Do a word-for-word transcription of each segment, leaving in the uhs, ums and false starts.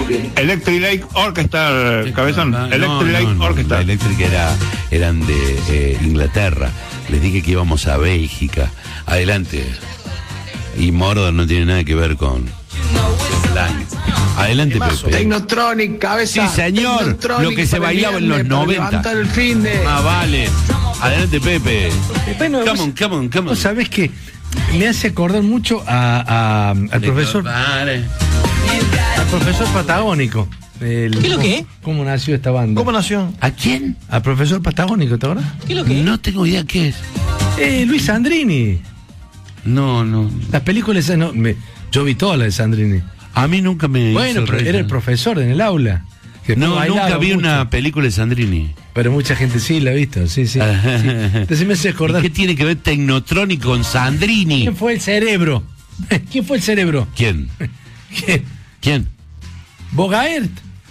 Electric Light Orchestra, cabezón. No, Electric no, Light no, no, Orchestra. la Electric era, eran de eh, Inglaterra. Les dije que íbamos a Bélgica. Adelante. Y Mordor no tiene nada que ver con slang. Adelante, Pepe. Technotronic, cabeza. Sí, señor. Technotronic Lo que se para el bailaba en los viernes, para noventa. levantar el fin de... Ah, vale. Adelante, Pepe. Bueno, Come vos- on, come on, come on. Vos sabés que me hace acordar mucho a, a- al profesor Vale. al profesor Patagónico. El- ¿Qué es lo que? ¿Cómo nació esta banda? ¿Cómo nació? ¿A quién? Al profesor Patagónico, ¿te acuerdas? ¿Qué es lo que? No tengo idea qué es. Eh, Luis Sandrini. No, no. Las películas, no, me- yo vi todas las de Sandrini. A mí nunca me Bueno, hizo pero reír. era el profesor en el aula. que No, bailaba nunca vi mucho. una película de Sandrini. Pero mucha gente sí la ha visto, sí, sí. sí. Entonces me hace acordar. ¿Qué tiene que ver Technotronic con Sandrini? ¿Quién fue el cerebro? ¿Quién fue el cerebro? ¿Quién? ¿Quién? ¿Quién? Bogaert.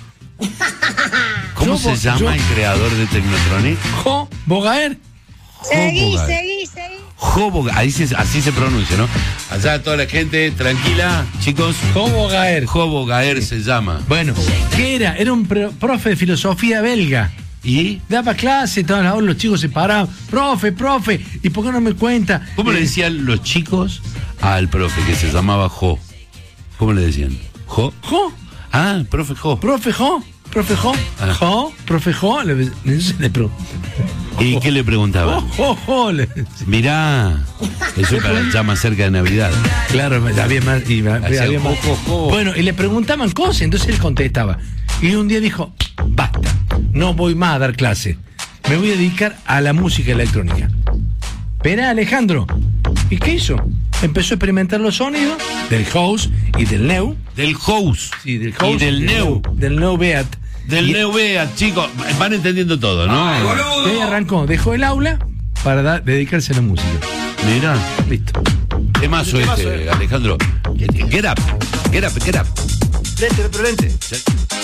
¿Cómo Yo, se bo- llama yo- el creador de Technotronic? Jo Bogaert. Seguí, Bogaert. seguí, seguí. Jo Bogaert. Ahí se- así se pronuncia, ¿no? Allá toda la gente, tranquila, chicos. Jo Bogaert. Jo Bogaert se llama. Bueno, ¿qué era? Era un pro- profe de filosofía belga. ¿Y? Daba clase, todas las horas los chicos se paraban. Profe, profe, ¿y por qué no me cuenta? ¿Cómo le Eh, decían los chicos al profe que se llamaba Jo? ¿Cómo le decían? ¿Jo? Jo, Ah, profe Jo. profe Jo, profe Jo, Ah. Jo, profe Jo. Le, le, le pro- ¿Y qué le preguntaba? Jo, Jo, Jo. le- Mirá, eso para ya más cerca de Navidad. Claro, había más. Y había, Hacía más. jo, jo, jo. Bueno, y le preguntaban cosas, entonces él contestaba. Y un día dijo: basta, no voy más a dar clase. Me voy a dedicar a la música electrónica. Espera, Alejandro. ¿Y qué hizo? Empezó a experimentar los sonidos del house y del neu. Del house. Sí, del house Y del neu. Del neu beat. Del Y- neu vea, chicos. Van entendiendo todo, ¿no? Y ahí arrancó, dejó el aula para da- dedicarse a la música. Mira. Listo. ¿Qué mazo este, Alejandro? Get up. Get up, get up. Lente, pero lente.